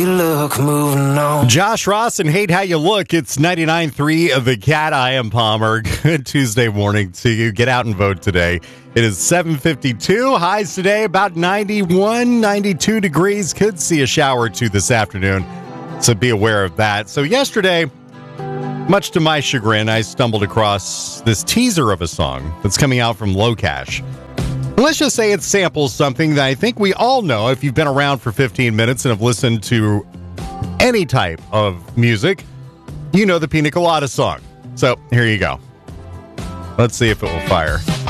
Look, moving on. Josh Ross and Hate How You Look. It's 99.3 of The Cat. I am Palmer. Good Tuesday morning to you. Get out and vote today. It is 7:52. Highs today about 91, 92 degrees. Could see a shower or two this afternoon, so be aware of that. So yesterday, much to my chagrin, I stumbled across this teaser of a song that's coming out from Low Cash. Let's just say it samples something that I think we all know if you've been around for 15 minutes and have listened to any type of music. You know the Pina Colada song. So here you go. Let's see if it will fire.